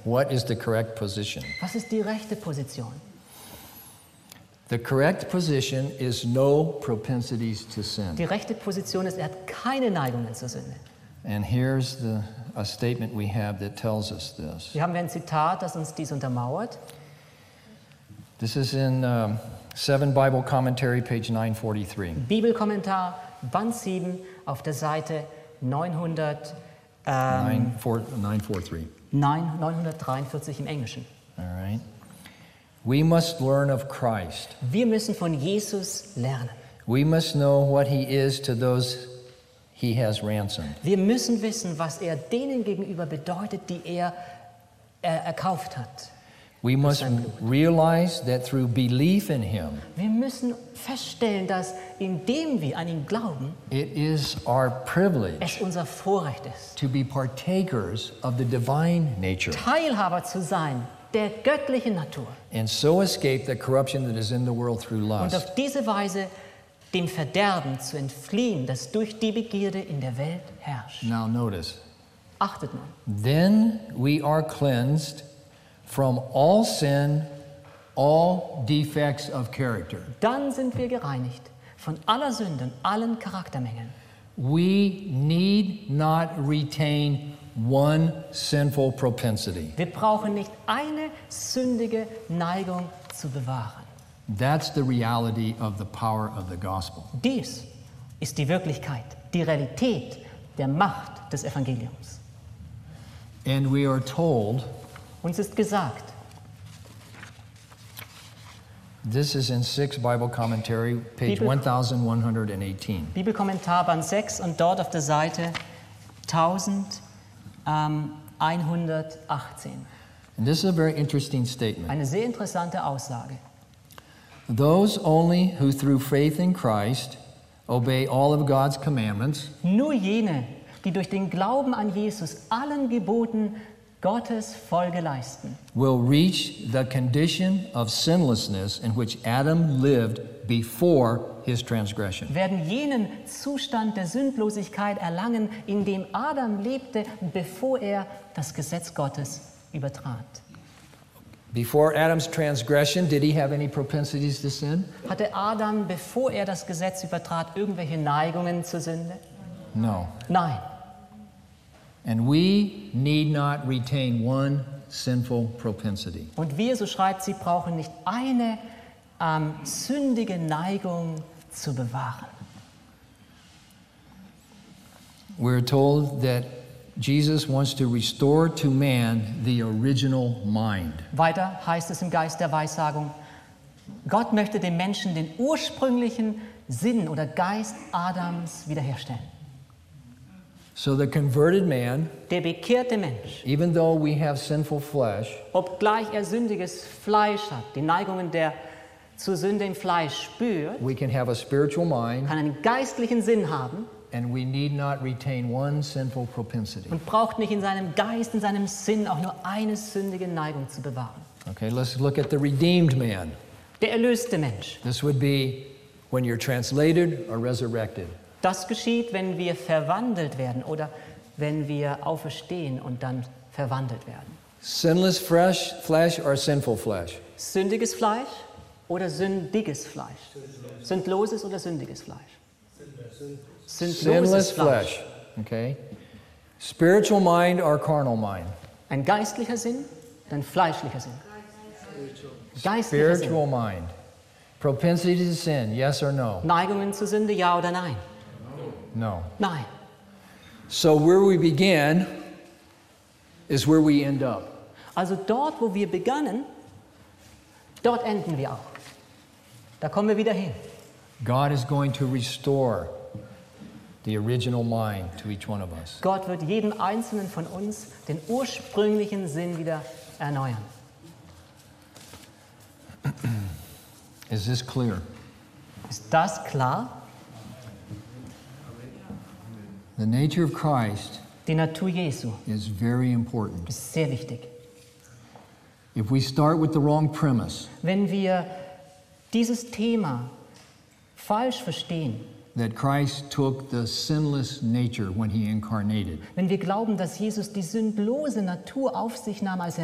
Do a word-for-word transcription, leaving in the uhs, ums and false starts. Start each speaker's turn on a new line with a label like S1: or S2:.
S1: What is the correct position?
S2: Was ist die rechte Position?
S1: The correct position is no propensities to sin.
S2: Die rechte Position ist, er hat keine Neigungen zur Sünde.
S1: And here's the, a statement we have that tells us this.
S2: Hier haben wir ein Zitat, das uns dies untermauert.
S1: This is in um, Seven Bible Commentary, page nine forty-three.
S2: Bibelkommentar, Band sieben, auf der Seite neunhundert, ähm,
S1: nine forty-three.
S2: nein, neunhundertdreiundvierzig im Englischen.
S1: All right. We must learn of Christ.
S2: Wir müssen von Jesus lernen.
S1: We must know what he is to those he has ransomed.
S2: Wir müssen wissen, was er denen gegenüber bedeutet, die er äh, erkauft hat.
S1: We must realize that through belief in him,
S2: Wir müssen feststellen, dass indem wir an ihn glauben,
S1: it is our privilege
S2: es unser Vorrecht ist,
S1: to be partakers of the divine nature
S2: Teilhaber zu sein der göttlichen Natur
S1: and so escape the corruption that is in the world through
S2: und
S1: lust.
S2: auf diese Weise dem Verderben zu entfliehen, das durch die Begierde in der Welt herrscht.
S1: Now notice,
S2: Achtet mal.
S1: then we are cleansed from all sin, all defects of character.
S2: Dann sind wir gereinigt von aller Sünde und allen Charaktermängeln.
S1: We need not retain one sinful propensity.
S2: Wir brauchen nicht eine sündige Neigung zu bewahren.
S1: That's the reality of the power of the gospel.
S2: Dies ist die Wirklichkeit, die Realität der Macht des Evangeliums.
S1: And we are told,
S2: Uns ist gesagt,
S1: this is in six Bible Commentary, page
S2: Bibel-
S1: eleven eighteen.
S2: Bibelkommentar Band sechs und dort auf der Seite elfhundertachtzehn.
S1: And this is a very interesting statement.
S2: Eine sehr interessante Aussage.
S1: Those only who through faith in Christ obey all of God's commandments
S2: Nur jene, die durch den Glauben an Jesus allen Geboten Gottes Folge leisten,
S1: will reach the condition of sinlessness in which Adam lived before his transgression.
S2: werden jenen Zustand der Sündlosigkeit erlangen, in dem Adam lebte, bevor er das Gesetz Gottes übertrat.
S1: Before Adam's transgression, did he have any propensities to sin?
S2: Hatte Adam, bevor er das Gesetz übertrat, irgendwelche Neigungen zur Sünde?
S1: No.
S2: Nein.
S1: And we need not retain one sinful propensity.
S2: Und wir, so schreibt sie, brauchen nicht eine ähm, sündige Neigung zu bewahren.
S1: We're told that Jesus wants to restore to man the original mind.
S2: Weiter heißt es im Geist der Weissagung, Gott möchte dem Menschen den ursprünglichen Sinn oder Geist Adams wiederherstellen.
S1: So the converted man,
S2: Der bekehrte Mensch,
S1: even though we have sinful flesh,
S2: obgleich er sündiges Fleisch hat, die Neigungen der zur Sünde im Fleisch spürt,
S1: we can have a spiritual mind,
S2: kann einen geistlichen Sinn haben
S1: and we need not retain one sinful propensity.
S2: und braucht nicht in seinem Geist, in seinem Sinn auch nur eine sündige Neigung zu bewahren.
S1: Okay, let's look at the redeemed man.
S2: Der erlöste Mensch.
S1: This would be when you're translated or resurrected.
S2: Das geschieht, wenn wir verwandelt werden oder wenn wir auferstehen und dann verwandelt werden.
S1: Sinless fresh flesh or sinful flesh?
S2: Sündiges Fleisch oder sündiges Fleisch? Sündloses oder sündiges Fleisch? Sündloses
S1: Sinless
S2: Fleisch.
S1: flesh. Okay. Spiritual mind or carnal mind?
S2: Ein geistlicher Sinn, ein fleischlicher Sinn. Geistlicher Sinn.
S1: Spiritual mind. Propensity to sin, yes or no?
S2: Neigungen zur Sünde, ja oder nein?
S1: No.
S2: Nein.
S1: So where we began is where we end up.
S2: Also dort, wo wir begannen, dort enden wir auch. Da kommen wir wieder hin.
S1: God is going to restore the original mind to each one of us.
S2: Gott wird jedem Einzelnen von uns den ursprünglichen Sinn wieder erneuern.
S1: Is this clear?
S2: Ist das klar?
S1: The nature of Christ
S2: Die Natur Jesu
S1: is very important.
S2: ist sehr wichtig.
S1: If we start with the wrong premise,
S2: Wenn wir dieses Thema falsch verstehen,
S1: that Christ took the sinless nature when he incarnated,
S2: wenn wir glauben, dass Jesus die sündlose Natur auf sich nahm, als er